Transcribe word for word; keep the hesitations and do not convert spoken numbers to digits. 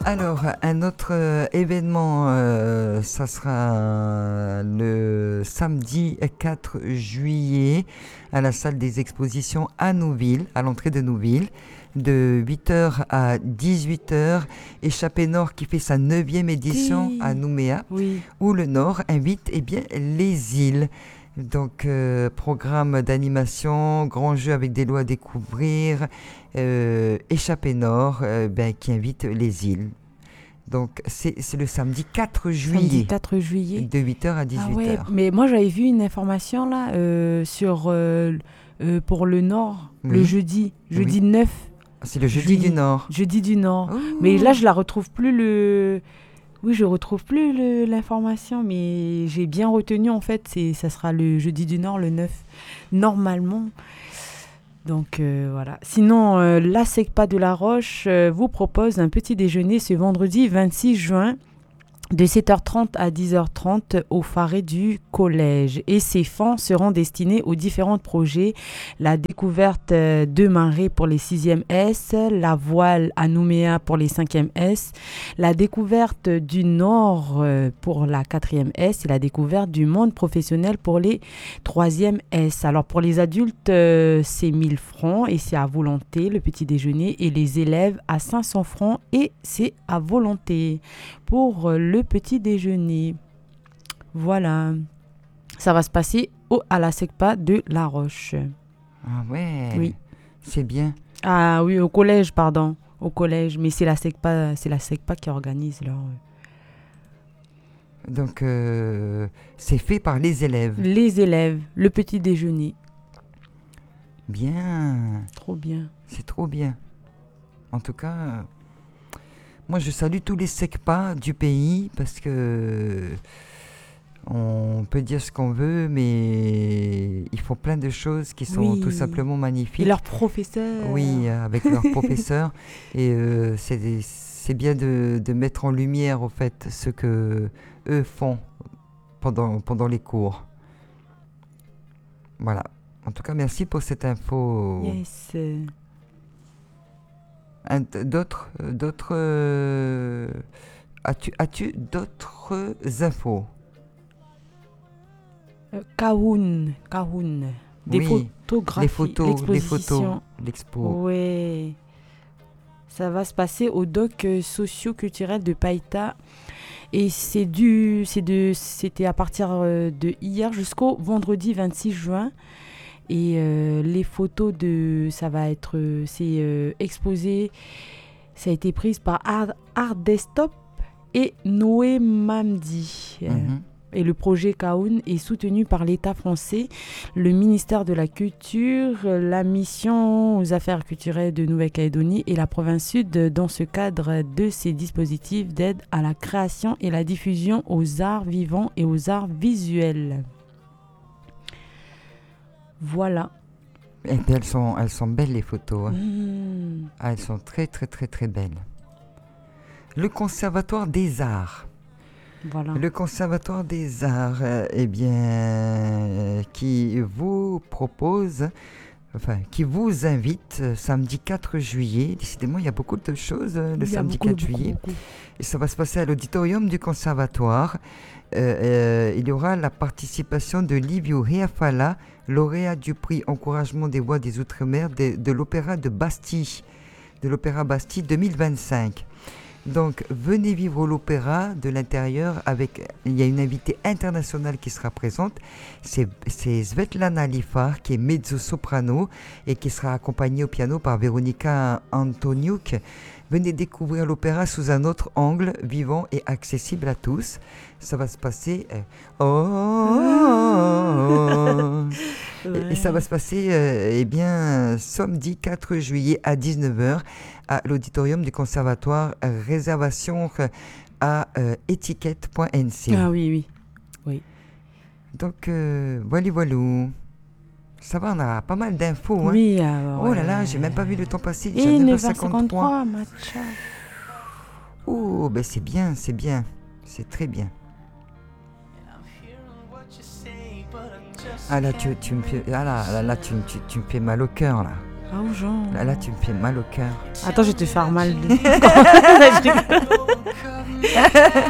Alors, un autre euh, événement, euh, ça sera le samedi quatre juillet à la salle des expositions à Nouville, à l'entrée de Nouville, de huit heures à dix-huit heures. Échappée Nord qui fait sa neuvième édition à Oui, Nouméa, oui. où le Nord invite eh bien, les îles. Donc, euh, programme d'animation, grand jeu avec des lots à découvrir, euh, Échappée Nord euh, ben, qui invite les îles. Donc, c'est, c'est le samedi quatre Samedi juillet, quatre juillet. de huit heures à Ah dix-huit ouais, heures. mais moi j'avais vu une information là euh, sur euh, euh, pour le Nord, le Oui, jeudi, oui. jeudi neuf C'est le jeudi du juillet, Nord. jeudi du Nord. Mais là Oh, je la retrouve plus le, oui je retrouve plus le- l'information, mais j'ai bien retenu en fait, c'est ça sera le jeudi du Nord le neuf normalement. Donc euh, voilà. Sinon, euh, la SECPA de La Roche euh, vous propose un petit déjeuner ce vendredi vingt-six juin de sept heures trente à dix heures trente au Faré du collège. Et ces fonds seront destinés aux différents projets. La découverte euh, de marée pour les sixième S, la voile à Nouméa pour les cinquième S, la découverte du Nord euh, pour la quatrième S et la découverte du monde professionnel pour les troisième S. Alors pour les adultes, euh, c'est mille francs et c'est à volonté le petit déjeuner, et les élèves à cinq cents francs et c'est à volonté pour le petit déjeuner. Voilà. Ça va se passer au, à la SECPA de La Roche. ah ouais, Oui. c'est bien. Ah oui, au collège, pardon. Au collège. Mais c'est la SECPA, c'est la SECPA qui organise leur... Donc, euh, c'est fait par les élèves. Les élèves, le petit déjeuner. Bien, Trop bien. c'est trop bien. En tout cas, euh, moi je salue tous les SECPA du pays parce que on peut dire ce qu'on veut, mais ils font plein de choses qui sont tout Oui. simplement Et magnifiques. leur professeur. Oui, euh, avec leurs professeurs. Et euh, c'est, des- c'est bien de, de mettre en lumière, au fait, ce que eux font pendant, pendant les cours. Voilà. En tout cas, merci pour cette info. Yes. Un- d'autres, euh, d'autres, euh, as-tu, as-tu d'autres infos? Euh, Kahoun. Kahoun. Des Oui, les photographies. photos, les photos, L'exposition. l'expo. Ouais. Ça va se passer au doc euh, socio-culturel de Païta. Et c'est du, c'est de, c'était à partir euh, de hier jusqu'au vendredi vingt-six juin. Et euh, les photos de, ça va être, euh, c'est euh, exposé, ça a été prise par Art, Art Desktop et Noé Mamdi. Euh, Mhm. et le projet Kaoun est soutenu par l'État français, le ministère de la Culture, la mission aux affaires culturelles de Nouvelle-Calédonie et la province sud dans ce cadre de ces dispositifs d'aide à la création et la diffusion aux arts vivants et aux arts visuels. Voilà. Eh bien, elles sont, elles sont belles les photos, hein. Mmh. Ah, elles sont très très très très belles. Le Conservatoire des Arts. Voilà. Le Conservatoire des Arts, euh, eh bien, euh, qui vous propose, enfin, qui vous invite euh, samedi quatre juillet. Décidément, il y a beaucoup de choses euh, le Il y a samedi beaucoup, quatre beaucoup, juillet. beaucoup. Et ça va se passer à l'auditorium du Conservatoire. Euh, euh, il y aura la participation de Livio Reafala, lauréat du prix Encouragement des voix des Outre-mer de, de l'Opéra de Bastille, de l'Opéra Bastille deux mille vingt-cinq. Donc, venez vivre l'opéra de l'intérieur avec... Il y a une invitée internationale qui sera présente. C'est, c'est Svetlana Lifar, qui est mezzo-soprano et qui sera accompagnée au piano par Véronica Antoniuk. Venez découvrir l'opéra sous un autre angle, vivant et accessible à tous. Ça va se passer... euh, oh, et, et ça va se passer euh, eh bien, samedi quatre juillet à dix-neuf heures à l'auditorium du Conservatoire. Réservation euh, à euh, étiquette point n c. Ah oui, oui. Oui. Donc, euh, voilà, voilà. Ça va, on a pas mal d'infos. Hein. Oui, ah, Oh là là, ouais. j'ai même pas vu le temps passer. Déjà Et neuf heures neuf heures cinquante-trois. cinquante-trois, matcha. Oh, ben c'est bien, c'est bien. C'est très bien. Ah là, tu, tu me fais, ah là, là, là, tu, tu, tu me fais mal au cœur, là. Ah, oh, Jean. Là, là, tu me fais mal au cœur. Attends, je vais te faire mal. Je rigole.